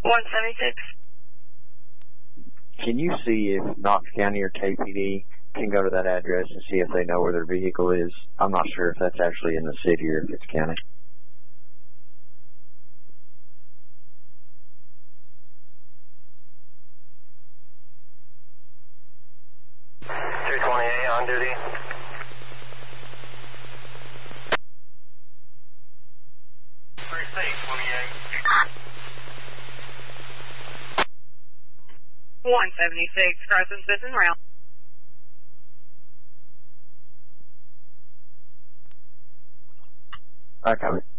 176. Can you see if Knox County or KPD can go to that address and see if they know where their vehicle is? I'm not sure if that's actually in the city or if it's county. On duty. Precinct 28. 176, crossing Smith and Round. I copy.